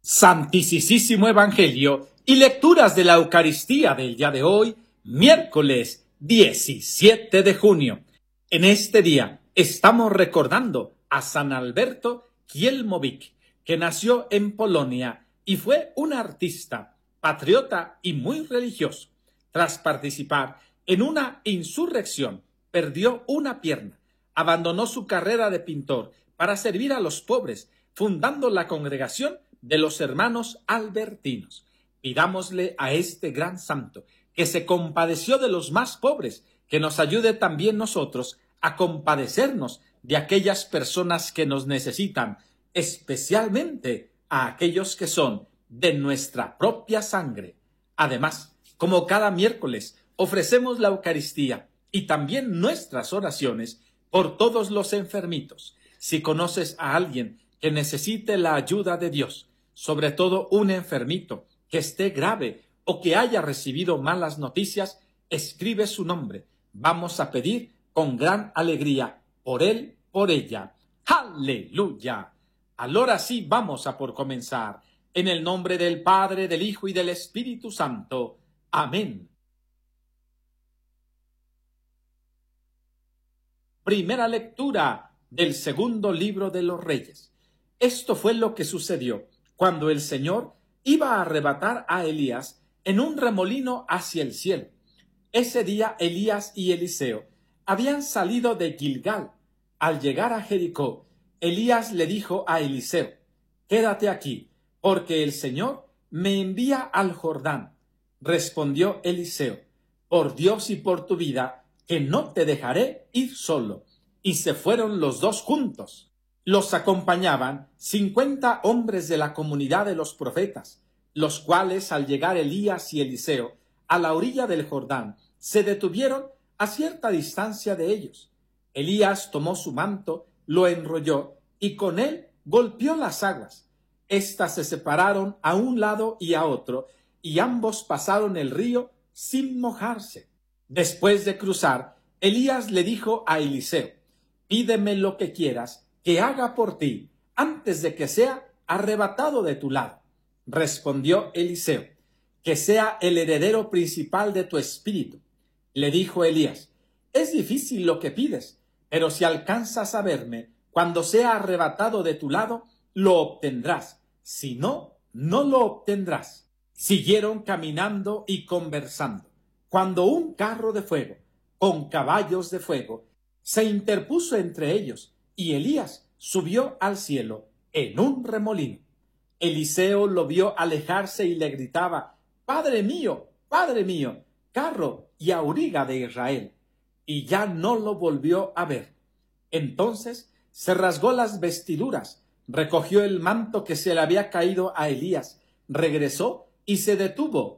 Santísimo Evangelio y lecturas de la Eucaristía del día de hoy, miércoles 17 de junio. En este día estamos recordando a San Alberto Kielmowicz, que nació en Polonia y fue un artista, patriota y muy religioso. Tras participar en una insurrección, perdió una pierna, abandonó su carrera de pintor para servir a los pobres, fundando la congregación de los hermanos albertinos. Pidámosle a este gran santo, que se compadeció de los más pobres, que nos ayude también nosotros a compadecernos de aquellas personas que nos necesitan, especialmente a aquellos que son de nuestra propia sangre. Además, como cada miércoles, ofrecemos la Eucaristía y también nuestras oraciones por todos los enfermitos. Si conoces a alguien que necesite la ayuda de Dios, sobre todo un enfermito que esté grave o que haya recibido malas noticias, escribe su nombre. Vamos a pedir con gran alegría por él, por ella. ¡Aleluya! Ahora sí vamos a por comenzar. En el nombre del Padre, del Hijo y del Espíritu Santo. Amén. Primera lectura del segundo libro de los Reyes. Esto fue lo que sucedió cuando el Señor iba a arrebatar a Elías en un remolino hacia el cielo. Ese día Elías y Eliseo habían salido de Gilgal. Al llegar a Jericó, Elías le dijo a Eliseo: «Quédate aquí, porque el Señor me envía al Jordán». Respondió Eliseo: «Por Dios y por tu vida, que no te dejaré ir solo». Y se fueron los dos juntos. Los acompañaban 50 hombres de la comunidad de los profetas, los cuales, al llegar Elías y Eliseo a la orilla del Jordán, se detuvieron a cierta distancia de ellos. Elías tomó su manto, lo enrolló y con él golpeó las aguas. Estas se separaron a un lado y a otro, y ambos pasaron el río sin mojarse. Después de cruzar, Elías le dijo a Eliseo: «Pídeme lo que quieras que haga por ti antes de que sea arrebatado de tu lado». Respondió Eliseo: «Que sea el heredero principal de tu espíritu». Le dijo Elías: «Es difícil lo que pides, pero si alcanzas a verme cuando sea arrebatado de tu lado, lo obtendrás. Si no, no lo obtendrás». Siguieron caminando y conversando, cuando un carro de fuego, con caballos de fuego, se interpuso entre ellos, y Elías subió al cielo en un remolino. Eliseo lo vio alejarse y le gritaba: Padre mío, carro y auriga de Israel». Y ya no lo volvió a ver. Entonces se rasgó las vestiduras, recogió el manto que se le había caído a Elías, regresó y se detuvo